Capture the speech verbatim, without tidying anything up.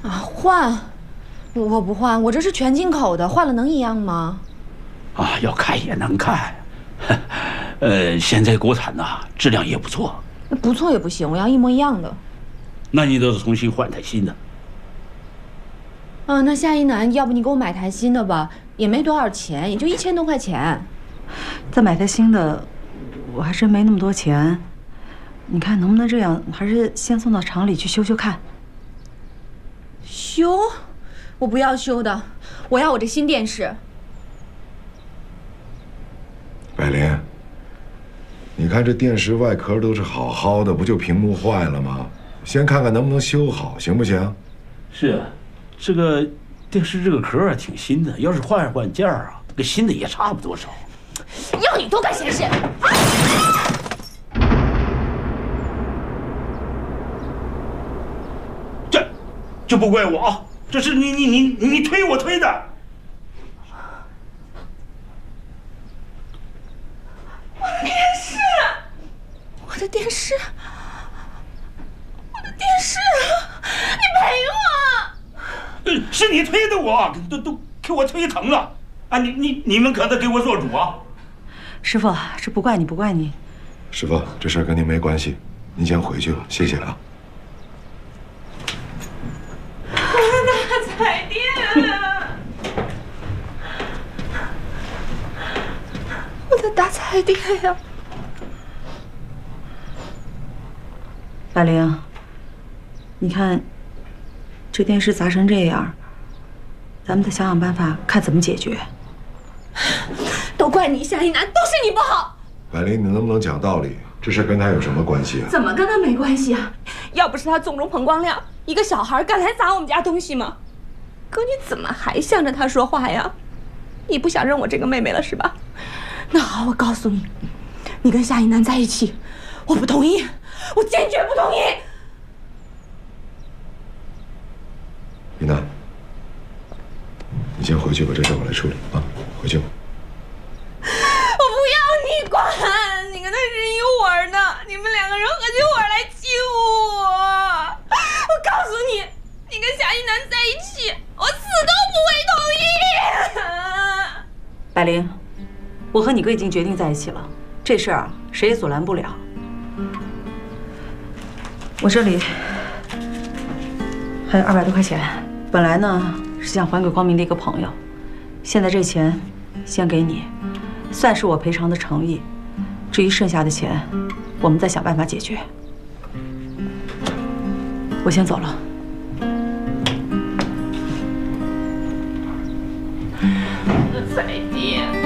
啊，换？我不换，我这是全进口的，换了能一样吗？ 啊，要看也能看。呃，现在国产呐，质量也不错。 不错也不行，我要一模一样的。 那你都得重新换台新的。 啊，那夏一楠，要不你给我买台新的吧，也没多少钱，也就一千多块钱。 再买台新的，我还真没那么多钱。你看能不能这样？还是先送到厂里去修修看。 修？我不要修的，我要我这新电视。 百灵，你看这电视外壳都是好好的，不就屏幕坏了吗？先看看能不能修好，行不行？ 是啊，这个电视这个壳啊挺新的，要是换换件儿啊，跟新的也差不多少。 要你多干闲事！ 这，这不怪我啊，这是你你你你推我推的。 我的电视，我的电视，我的电视，你赔我！ 是你推的我，都都给我推疼了啊！你你你们可得给我做主啊！ 师傅，这不怪你，不怪你。 师傅，这事儿跟您没关系，您先回去吧，谢谢啊。 我的大彩电啊！我的大彩电呀！ 百灵，你看，这电视砸成这样，咱们得想想办法，看怎么解决。 都怪你，夏一楠，都是你不好。 百灵，你能不能讲道理？这事跟他有什么关系啊？ 怎么跟他没关系啊？要不是他纵容彭光亮，一个小孩敢来砸我们家东西吗？哥，你怎么还向着他说话呀？你不想认我这个妹妹了是吧？那好，我告诉你，你跟夏一楠在一起，我不同意，我坚决不同意。 一楠，你先回去吧，这事我来处理啊，回去吧。 我不要你管，你跟他是一伙的，你们两个人合起伙来欺负我。我告诉你，你跟夏一楠在一起，我死都不会同意。 百灵，我和你哥已经决定在一起了，这事儿啊，谁也阻拦不了。我这里还有二百多块钱，本来呢是想还给光明的一个朋友，现在这钱先给你，算是我赔偿的诚意。至于剩下的钱，我们再想办法解决。我先走了。 彩电。